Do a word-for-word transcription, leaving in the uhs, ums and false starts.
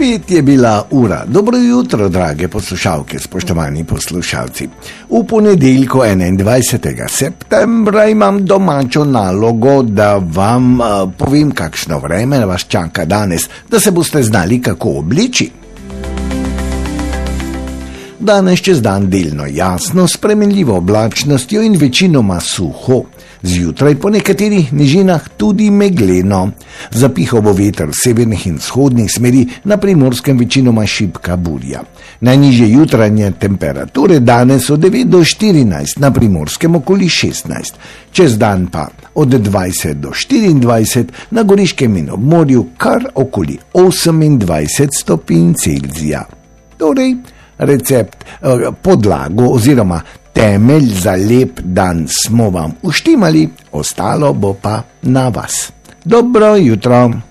Pet je bila ura. Dobro jutro, drage poslušalke, spoštovani poslušalci. V ponedeljku enaindvajsetega septembra imam domačo nalogo, da vam uh, povem, kakšno vreme vas čaka danes, da se boste znali, kako obleči. Danes čez dan delno jasno, s spremenljivo oblačnostjo in večinoma suho. Zjutraj po nekaterih nižinah tudi megleno. Zapihal bo veter severnih in vzhodnih smeri, na Primorskem večinoma šibka burja. Najnižje jutranje temperature danes od devet do štirinajst, na Primorskem okoli šestnajst. Čez dan pa od dvajset do štiriindvajset, na Goriškem in ob morju kar okoli osemindvajset stopinj Celzija. Torej, recept, podlago oziroma temelj za lep dan smo vam uštimali, ostalo bo pa na vas. Dobro jutro!